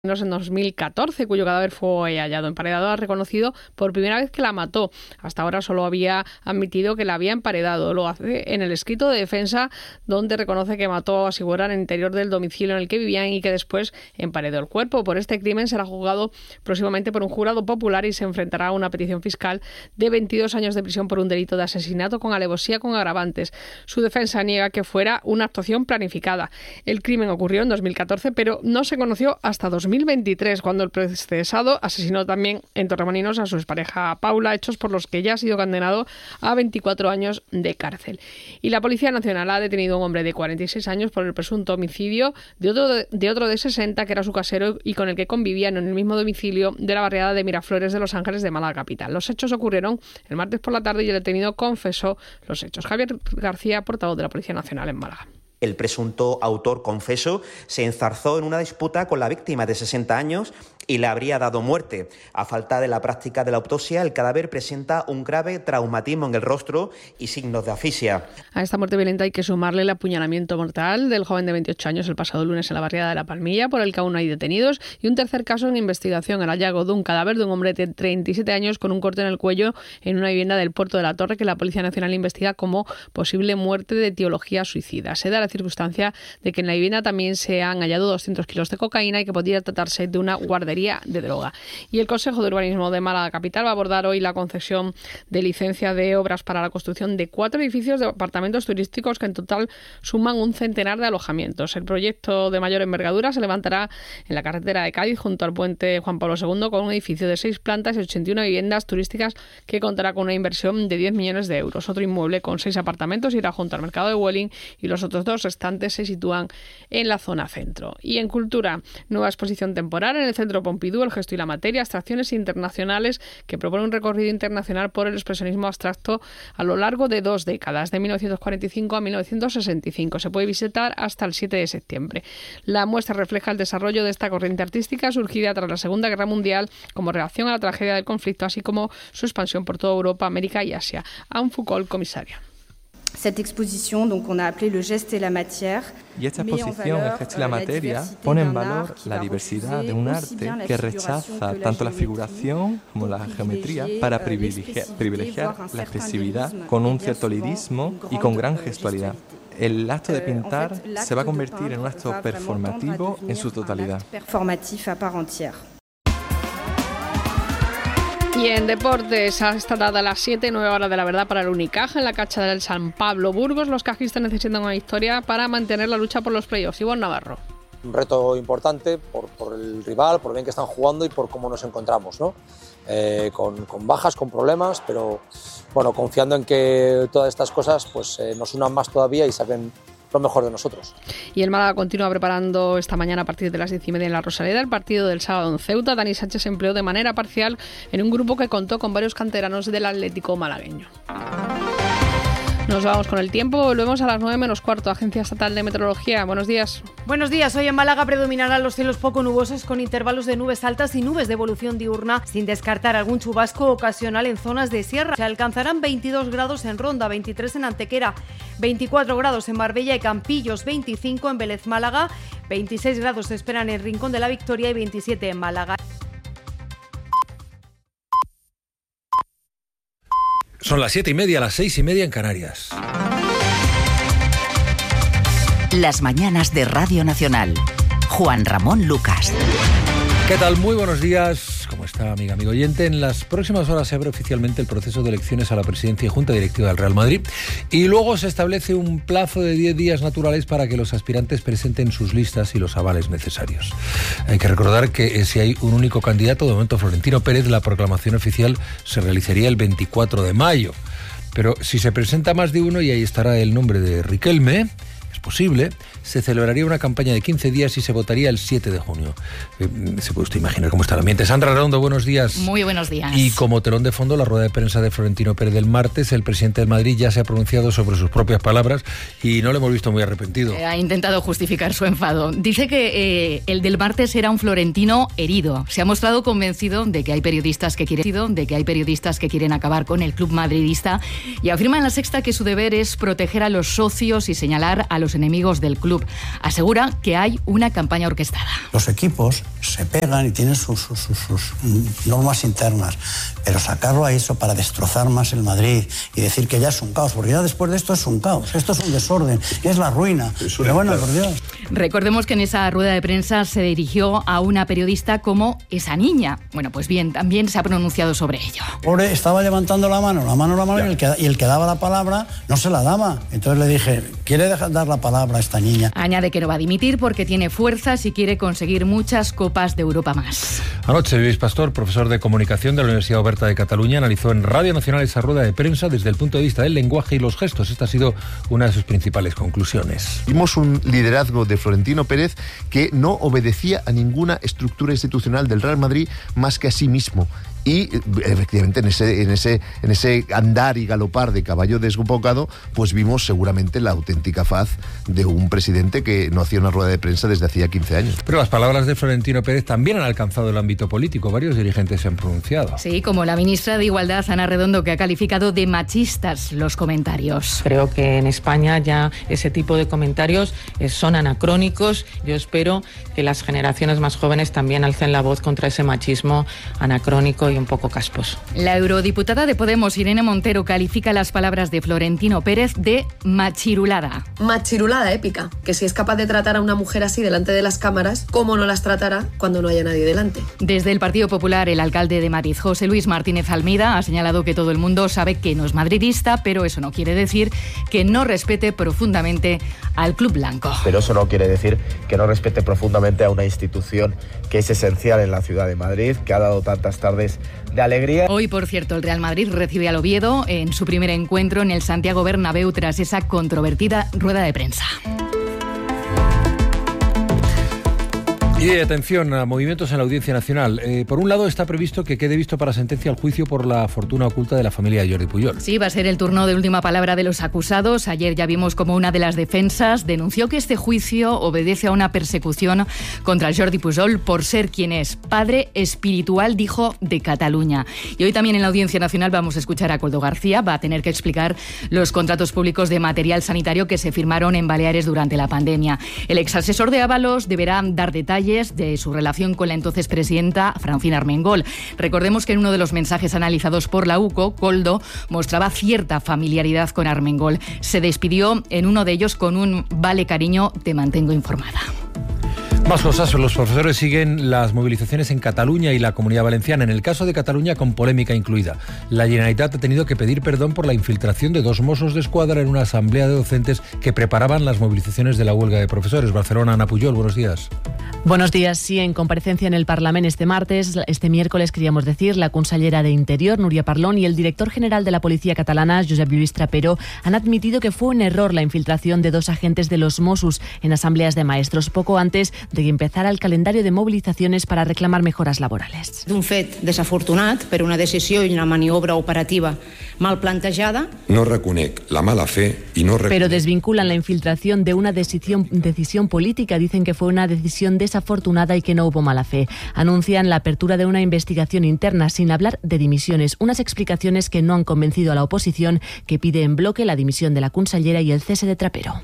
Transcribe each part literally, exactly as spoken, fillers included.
en dos mil catorce, cuyo cadáver fue hallado emparedado, ha reconocido por primera vez que la mató. Hasta ahora solo había admitido que la había emparedado. Lo hace en el escrito de defensa, donde reconoce que mató a Sigüera en el interior del domicilio en el que vivían y que después emparedó el cuerpo. Por este crimen será juzgado próximamente por un jurado popular y se enfrentará a una petición fiscal de veintidós años de prisión por un delito de asesinato con alevosía con agravantes. Su defensa niega que fuera una actuación planificada. El crimen ocurrió en dos mil catorce, pero no se conoció hasta dos mil veintitrés, cuando el procesado asesinó también en Torremolinos a su expareja Paula, hechos por los que ya ha sido condenado a veinticuatro años de cárcel. Y la Policía Nacional ha detenido a un hombre de cuarenta y seis años por el presunto homicidio de otro de, de otro de sesenta, que era su casero y con el que convivían en el mismo domicilio de la barriada de Miraflores de Los Ángeles de Málaga capital. Los hechos ocurrieron el martes por la tarde y el detenido confesó los hechos. Javier García, portavoz de la Policía Nacional en Málaga. El presunto autor confeso se enzarzó en una disputa con la víctima de sesenta años y le habría dado muerte. A falta de la práctica de la autopsia, el cadáver presenta un grave traumatismo en el rostro y signos de asfixia. A esta muerte violenta hay que sumarle el apuñalamiento mortal del joven de veintiocho años el pasado lunes en la barriada de La Palmilla, por el que aún no hay detenidos, y un tercer caso en investigación, el hallazgo de un cadáver de un hombre de treinta y siete años con un corte en el cuello en una vivienda del Puerto de la Torre, que la Policía Nacional investiga como posible muerte de etiología suicida. Se da la circunstancia de que en la vivienda también se han hallado doscientos kilos de cocaína y que podría tratarse de una guardería de droga. Y el Consejo de Urbanismo de Málaga capital va a abordar hoy la concesión de licencia de obras para la construcción de cuatro edificios de apartamentos turísticos que en total suman un centenar de alojamientos. El proyecto de mayor envergadura se levantará en la carretera de Cádiz, junto al puente Juan Pablo segundo, con un edificio de seis plantas y ochenta y una viviendas turísticas que contará con una inversión de diez millones de euros. Otro inmueble con seis apartamentos irá junto al mercado de Welling y los otros dos restantes se sitúan en la zona centro. Y en cultura, nueva exposición temporal en el Centro Pompidou, El gesto y la materia, abstracciones internacionales, que propone un recorrido internacional por el expresionismo abstracto a lo largo de dos décadas, de mil novecientos cuarenta y cinco a mil novecientos sesenta y cinco. Se puede visitar hasta el siete de septiembre. La muestra refleja el desarrollo de esta corriente artística surgida tras la Segunda Guerra Mundial como reacción a la tragedia del conflicto, así como su expansión por toda Europa, América y Asia. Anne Foucault, comisaria. Cette exposition, donc on a appelé le geste et la matière. Y esta exposición, El gesto y la materia, pone en valor la diversidad de un arte que rechaza tanto la figuración como la geometría para privilegiar, privilegiar la expresividad con un cierto lirismo y con gran gestualidad. El acto de pintar se va a convertir en un acto performativo en su totalidad. Y en deportes, a esta data a las siete, nueve horas de la verdad para el Unicaja en la cancha del San Pablo Burgos. Los cajistas necesitan una victoria para mantener la lucha por los playoffs. Ivonne Navarro. Un reto importante por, por el rival, por lo bien que están jugando y por cómo nos encontramos, ¿no? Eh, con, con bajas, con problemas, pero bueno, confiando en que todas estas cosas pues, eh, nos unan más todavía y saquen lo mejor de nosotros. Y el Málaga continúa preparando esta mañana a partir de las diez y media en la Rosaleda el partido del sábado en Ceuta. Dani Sánchez se empleó de manera parcial en un grupo que contó con varios canteranos del Atlético malagueño. Nos vamos con el tiempo, volvemos a las nueve menos cuarto. Agencia Estatal de Meteorología, buenos días. Buenos días, hoy en Málaga predominarán los cielos poco nubosos con intervalos de nubes altas y nubes de evolución diurna, sin descartar algún chubasco ocasional en zonas de sierra. Se alcanzarán veintidós grados en Ronda, veintitrés en Antequera, veinticuatro grados en Marbella y Campillos, veinticinco en Vélez Málaga, veintiséis grados se esperan en Rincón de la Victoria y veintisiete en Málaga. Son las siete y media, las seis y media en Canarias. Las mañanas de Radio Nacional. Juan Ramón Lucas. ¿Qué tal? Muy buenos días. ¿Cómo está, amiga, amigo oyente? En las próximas horas se abre oficialmente el proceso de elecciones a la presidencia y junta directiva del Real Madrid y luego se establece un plazo de diez días naturales para que los aspirantes presenten sus listas y los avales necesarios. Hay que recordar que si hay un único candidato, de momento Florentino Pérez, la proclamación oficial se realizaría el veinticuatro de mayo. Pero si se presenta más de uno, y ahí estará el nombre de Riquelme, es posible, se celebraría una campaña de quince días y se votaría el siete de junio. Eh, se puede usted imaginar cómo está el ambiente. Sandra Redondo, buenos días. Muy buenos días. Y como telón de fondo, la rueda de prensa de Florentino Pérez del martes, el presidente del Madrid ya se ha pronunciado sobre sus propias palabras y no le hemos visto muy arrepentido. Ha intentado justificar su enfado. Dice que eh, el del martes era un Florentino herido. Se ha mostrado convencido de que hay periodistas que quieren, de que hay periodistas que quieren acabar con el club madridista y afirma en La Sexta que su deber es proteger a los socios y señalar a los los enemigos del club. Asegura que hay una campaña orquestada. Los equipos se pegan y tienen sus, sus, sus, sus normas internas, pero sacarlo a eso para destrozar más el Madrid y decir que ya es un caos, porque ya después de esto es un caos, esto es un desorden, es la ruina. Pero bueno, por Dios. Recordemos que en esa rueda de prensa se dirigió a una periodista como esa niña. Bueno, pues bien, también se ha pronunciado sobre ello. Pobre, estaba levantando la mano, la mano, la mano, y el, que, y el que daba la palabra no se la daba. Entonces le dije, ¿quiere dejar dar la palabra a esta niña? Añade que no va a dimitir porque tiene fuerzas y quiere conseguir muchas copas de Europa más. Anoche, Luis Pastor, profesor de comunicación de la Universidad Oberta de Cataluña, analizó en Radio Nacional esa rueda de prensa desde el punto de vista del lenguaje y los gestos. Esta ha sido una de sus principales conclusiones. Vimos un liderazgo de Florentino Pérez que no obedecía a ninguna estructura institucional del Real Madrid más que a sí mismo. Y efectivamente en ese, en ese, en ese andar y galopar de caballo desbocado, pues vimos seguramente la auténtica faz de un presidente que no hacía una rueda de prensa desde hacía quince años. Pero las palabras de Florentino Pérez también han alcanzado el ámbito político. Varios dirigentes se han pronunciado. Sí, como la ministra de Igualdad, Ana Redondo, que ha calificado de machistas los comentarios. Creo que en España ya ese tipo de comentarios son anacrónicos. Yo espero que las generaciones más jóvenes también alcen la voz contra ese machismo anacrónico y un poco casposo. La eurodiputada de Podemos, Irene Montero, califica las palabras de Florentino Pérez de machirulada. Machirulada épica, que si es capaz de tratar a una mujer así delante de las cámaras, ¿cómo no las tratará cuando no haya nadie delante? Desde el Partido Popular, el alcalde de Madrid, José Luis Martínez Almeida, ha señalado que todo el mundo sabe que no es madridista, pero eso no quiere decir que no respete profundamente al Club Blanco. Pero eso no quiere decir que no respete profundamente a una institución que es esencial en la ciudad de Madrid, que ha dado tantas tardes de alegría. Hoy, por cierto, el Real Madrid recibe al Oviedo en su primer encuentro en el Santiago Bernabéu tras esa controvertida rueda de prensa. Y atención a movimientos en la Audiencia Nacional. Eh, por un lado, está previsto que quede visto para sentencia el juicio por la fortuna oculta de la familia de Jordi Pujol. Sí, va a ser el turno de última palabra de los acusados. Ayer ya vimos como una de las defensas denunció que este juicio obedece a una persecución contra Jordi Pujol por ser quien es, padre espiritual, dijo, de Cataluña. Y hoy también en la Audiencia Nacional vamos a escuchar a Coldo García. Va a tener que explicar los contratos públicos de material sanitario que se firmaron en Baleares durante la pandemia. El exasesor de Ábalos deberá dar detalles de su relación con la entonces presidenta Francina Armengol. Recordemos que en uno de los mensajes analizados por la U C O, Coldo mostraba cierta familiaridad con Armengol. Se despidió en uno de ellos con un "vale, cariño, te mantengo informada". Más cosas, los profesores siguen las movilizaciones en Cataluña y la Comunidad Valenciana. En el caso de Cataluña, con polémica incluida. La Generalitat ha tenido que pedir perdón por la infiltración de dos Mossos de Escuadra en una asamblea de docentes que preparaban las movilizaciones de la huelga de profesores. Barcelona, Ana Pujol, buenos días. Buenos días. Sí, en comparecencia en el Parlamento este martes, este miércoles, queríamos decir, la consellera de Interior, Núria Parlon, y el director general de la Policía Catalana, Josep Lluís Trapero, han admitido que fue un error la infiltración de dos agentes de los Mossos en asambleas de maestros, poco antes de que empezara el calendario de movilizaciones para reclamar mejoras laborales. D'un fet desafortunat per una decisió i una maniobra operativa mal plantejada. No reconec la mala fe y no reconec... Pero desvinculan la infiltración de una decisión, decisión política. Dicen que fue una decisión desafortunada y que no hubo mala fe. Anuncian la apertura de una investigación interna sin hablar de dimisiones. Unas explicaciones que no han convencido a la oposición, que pide en bloque la dimisión de la consellera y el cese de Trapero.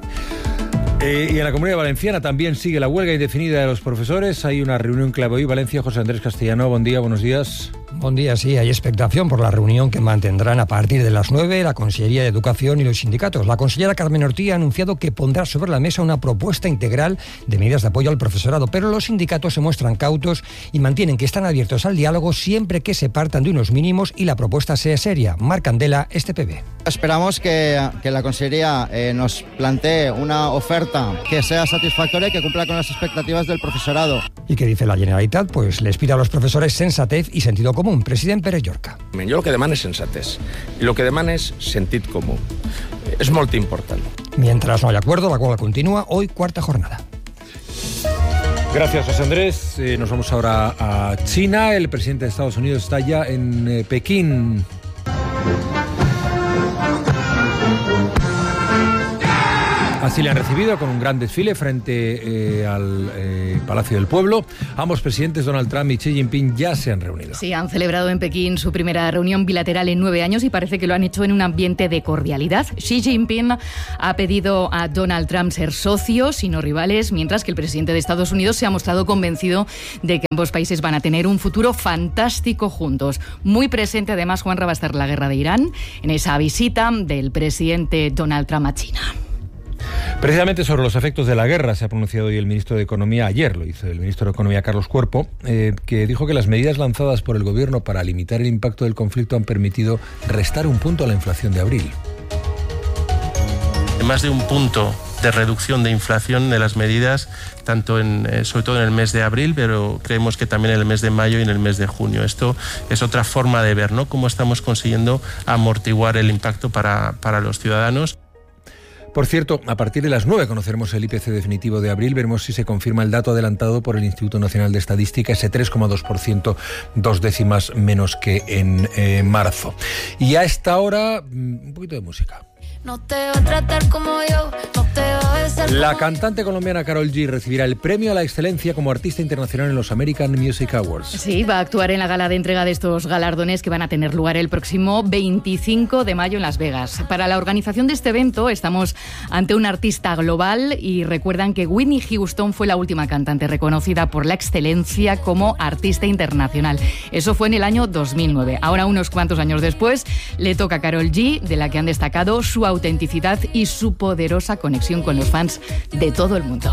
Eh, y en la Comunidad Valenciana también sigue la huelga indefinida de los profesores. Hay una reunión clave hoy. Valencia, José Andrés Castellano, buen día, buenos días. Buen día, sí, hay expectación por la reunión que mantendrán a partir de las nueve la Consellería de Educación y los sindicatos. La consellera Carmen Ortí ha anunciado que pondrá sobre la mesa una propuesta integral de medidas de apoyo al profesorado, pero los sindicatos se muestran cautos y mantienen que están abiertos al diálogo siempre que se partan de unos mínimos y la propuesta sea seria. Marc Candela, este P B. Esperamos que, que la Consellería eh, nos plantee una oferta que sea satisfactoria y que cumpla con las expectativas del profesorado. ¿Y qué dice la Generalitat? Pues les pide a los profesores sensatez y sentido común. President Pere Llorca. Jo el que demano és sensatez i el que demano és sentit comú. És molt important. Mientras no hay acuerdo, la huelga continúa. Hoy, cuarta jornada. Gracias, José Andrés. Eh, nos vamos ahora a China. El presidente de Estados Unidos está ya en eh, Pekín. Así le han recibido con un gran desfile frente eh, al eh, Palacio del Pueblo. Ambos presidentes, Donald Trump y Xi Jinping, ya se han reunido. Sí, han celebrado en Pekín su primera reunión bilateral en nueve años y parece que lo han hecho en un ambiente de cordialidad. Xi Jinping ha pedido a Donald Trump ser socios y no rivales, mientras que el presidente de Estados Unidos se ha mostrado convencido de que ambos países van a tener un futuro fantástico juntos. Muy presente, además, Juanra, va a estar la guerra de Irán en esa visita del presidente Donald Trump a China. Precisamente sobre los efectos de la guerra se ha pronunciado hoy el ministro de Economía, ayer lo hizo el ministro de Economía Carlos Cuerpo, eh, que dijo que las medidas lanzadas por el gobierno para limitar el impacto del conflicto han permitido restar un punto a la inflación de abril. Más de un punto de reducción de inflación de las medidas, tanto en, eh, sobre todo en el mes de abril, pero creemos que también en el mes de mayo y en el mes de junio. Esto es otra forma de ver, ¿no?, cómo estamos consiguiendo amortiguar el impacto para, para los ciudadanos. Por cierto, a partir de las nueve conoceremos el I P C definitivo de abril. Veremos si se confirma el dato adelantado por el Instituto Nacional de Estadística, ese tres coma dos por ciento, dos décimas menos que en eh, marzo. Y a esta hora, un poquito de música. No te va a tratar como yo, no te va a besar. La cantante colombiana Karol G recibirá el premio a la excelencia como artista internacional en los American Music Awards. Sí, va a actuar en la gala de entrega de estos galardones que van a tener lugar el próximo veinticinco de mayo en Las Vegas. Para la organización de este evento estamos ante un artista global y recuerdan que Whitney Houston fue la última cantante reconocida por la excelencia como artista internacional. Eso fue en el año dos mil nueve. Ahora, unos cuantos años después, le toca a Karol G, de la que han destacado su autenticidad y su poderosa conexión con los fans de todo el mundo.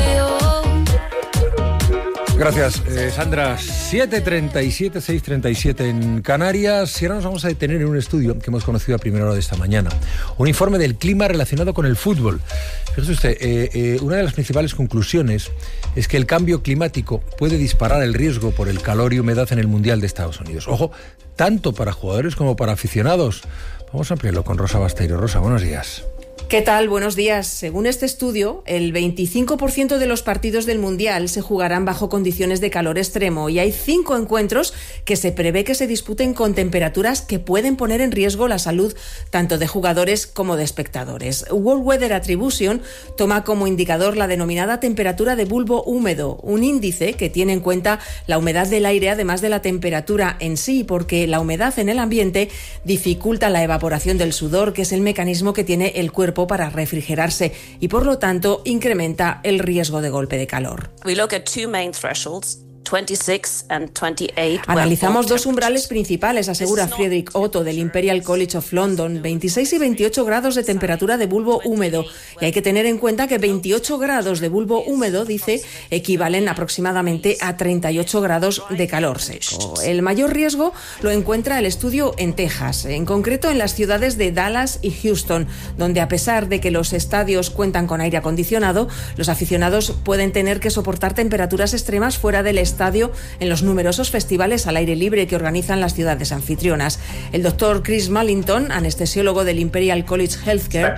Gracias, eh, Sandra. siete treinta y siete, seis treinta y siete en Canarias. Y ahora nos vamos a detener en un estudio que hemos conocido a primera hora de esta mañana. Un informe del clima relacionado con el fútbol. Fíjese usted, eh, eh, una de las principales conclusiones es que el cambio climático puede disparar el riesgo por el calor y humedad en el Mundial de Estados Unidos. Ojo, tanto para jugadores como para aficionados. Vamos a ampliarlo con Rosa Basteiro. Rosa, buenos días. ¿Qué tal? Buenos días. Según este estudio, el veinticinco por ciento de los partidos del Mundial se jugarán bajo condiciones de calor extremo y hay cinco encuentros que se prevé que se disputen con temperaturas que pueden poner en riesgo la salud tanto de jugadores como de espectadores. World Weather Attribution toma como indicador la denominada temperatura de bulbo húmedo, un índice que tiene en cuenta la humedad del aire además de la temperatura en sí, porque la humedad en el ambiente dificulta la evaporación del sudor, que es el mecanismo que tiene el cuerpo para refrigerarse y por lo tanto incrementa el riesgo de golpe de calor. We look at two main thresholds. veintiséis and veintiocho. Analizamos dos umbrales principales, asegura Friedrich Otto del Imperial College of London, veintiséis y veintiocho grados de temperatura de bulbo húmedo. Y hay que tener en cuenta que veintiocho grados de bulbo húmedo, dice, equivalen aproximadamente a treinta y ocho grados de calor seco. El mayor riesgo lo encuentra el estudio en Texas, en concreto en las ciudades de Dallas y Houston, donde a pesar de que los estadios cuentan con aire acondicionado, los aficionados pueden tener que soportar temperaturas extremas fuera del estadio en los numerosos festivales al aire libre que organizan las ciudades anfitrionas. El doctor Chris Mullington, anestesiólogo del Imperial College Healthcare,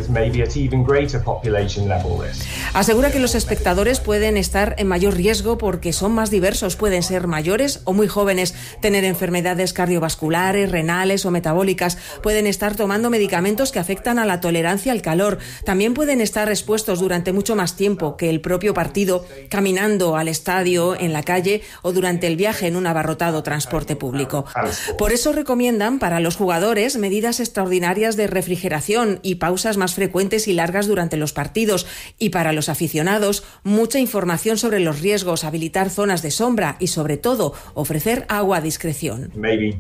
asegura que los espectadores pueden estar en mayor riesgo porque son más diversos, pueden ser mayores o muy jóvenes, tener enfermedades cardiovasculares, renales o metabólicas, pueden estar tomando medicamentos que afectan a la tolerancia al calor, también pueden estar expuestos durante mucho más tiempo que el propio partido, caminando al estadio, en la calle o durante el viaje en un abarrotado transporte público. Por eso recomiendan para los jugadores medidas extraordinarias de refrigeración y pausas más frecuentes y largas durante los partidos, y para los aficionados mucha información sobre los riesgos, habilitar zonas de sombra y sobre todo ofrecer agua a discreción.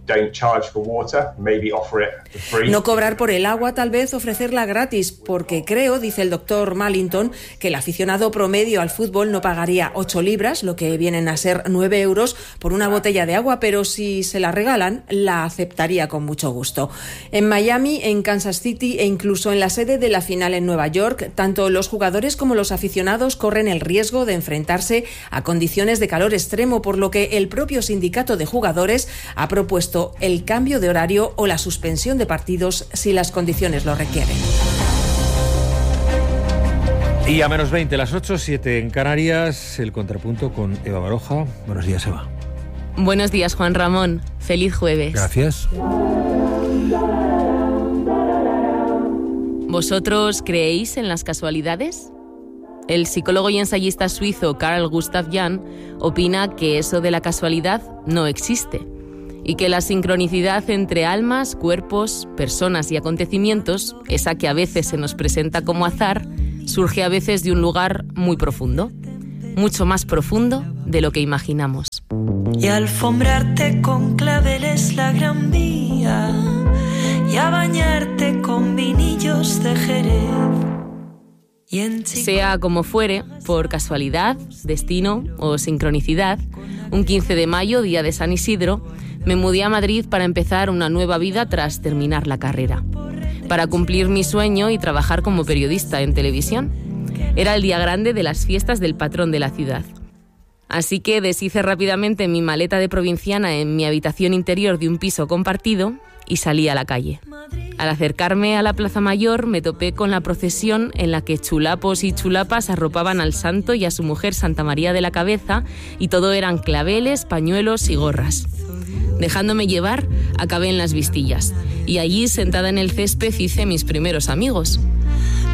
No cobrar por el agua, tal vez ofrecerla gratis, porque creo, dice el doctor Mullington, que el aficionado promedio al fútbol no pagaría ocho libras, lo que vienen a ser nueve euros por una botella de agua, pero si se la regalan, la aceptaría con mucho gusto. En Miami, en Kansas City e incluso en la sede de la final en Nueva York, tanto los jugadores como los aficionados corren el riesgo de enfrentarse a condiciones de calor extremo, por lo que el propio sindicato de jugadores ha propuesto el cambio de horario o la suspensión de partidos si las condiciones lo requieren. Y a menos veinte, las ocho, siete en Canarias, el contrapunto con Eva Baroja. Buenos días, Eva. Buenos días, Juan Ramón. Feliz jueves. Gracias. ¿Vosotros creéis en las casualidades? El psicólogo y ensayista suizo Carl Gustav Jung opina que eso de la casualidad no existe y que la sincronicidad entre almas, cuerpos, personas y acontecimientos, esa que a veces se nos presenta como azar, surge a veces de un lugar muy profundo, mucho más profundo de lo que imaginamos. Y alfombrarte con claveles la Gran Vía y a bañarte con vinillos de Jerez. Sea como fuere, por casualidad, destino o sincronicidad, un quince de mayo, día de San Isidro, me mudé a Madrid para empezar una nueva vida tras terminar la carrera, para cumplir mi sueño y trabajar como periodista en televisión. Era el día grande de las fiestas del patrón de la ciudad. Así que deshice rápidamente mi maleta de provinciana en mi habitación interior de un piso compartido y salí a la calle. Al acercarme a la Plaza Mayor me topé con la procesión en la que chulapos y chulapas arropaban al santo y a su mujer Santa María de la Cabeza, y todo eran claveles, pañuelos y gorras. Dejándome llevar, acabé en las Vistillas y allí, sentada en el césped, hice mis primeros amigos.